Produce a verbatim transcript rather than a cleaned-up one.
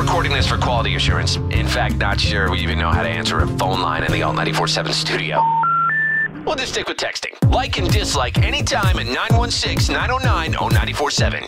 recording this for quality assurance. In fact, not sure we even know how to answer a phone line in the Alt ninety-four point seven studio. We'll just stick with texting. Like and dislike anytime at nine one six, nine oh nine, oh nine four seven.